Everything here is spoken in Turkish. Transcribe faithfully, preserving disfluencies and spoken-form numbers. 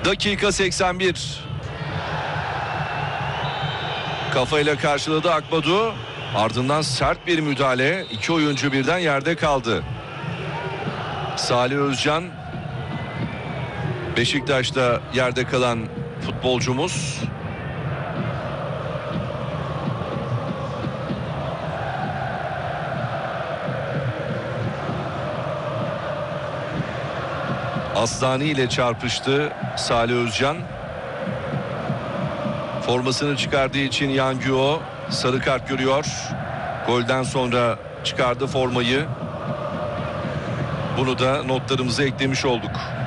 Dakika seksen bir. Kafayla karşıladı Akbadu. Ardından sert bir müdahale. İki oyuncu birden yerde kaldı. Salih Özcan, Beşiktaş'ta yerde kalan futbolcumuz. Aslani ile çarpıştı Salih Özcan. Formasını çıkardığı için Yangüo sarı kart görüyor. Golden sonra çıkardı formayı. Bunu da notlarımıza eklemiş olduk.